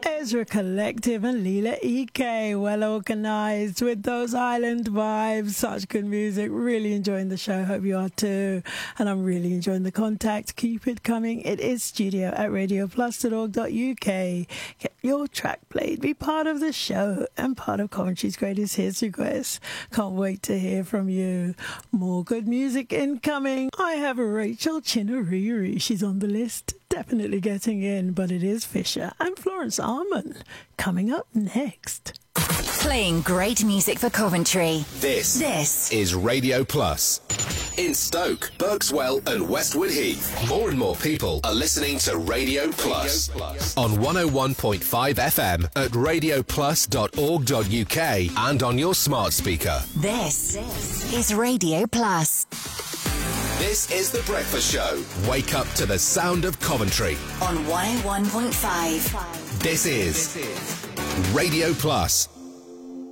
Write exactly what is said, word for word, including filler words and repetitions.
Ezra Collective and Leela E K, well organised with those island vibes. Such good music. Really enjoying the show. Hope you are too. And I'm really enjoying the contact. Keep it coming. It is studio at radio plus dot org dot U K. Get your track played. Be part of the show and part of Coventry's Greatest Hits Requests. Can't wait to hear from you. More good music incoming. I have Rachel Chinariri. She's on the list. Definitely getting in, but it is Fisher and Florence Arman coming up next. Playing great music for Coventry. This, this is Radio Plus. In Stoke, Berkswell and Westwood Heath, more and more people are listening to Radio Plus. Radio Plus. On one oh one point five F M at radio plus dot org dot U K and on your smart speaker. This, this is Radio Plus. This is The Breakfast Show. Wake up to the sound of Coventry. On one oh one point five. This is Radio Plus.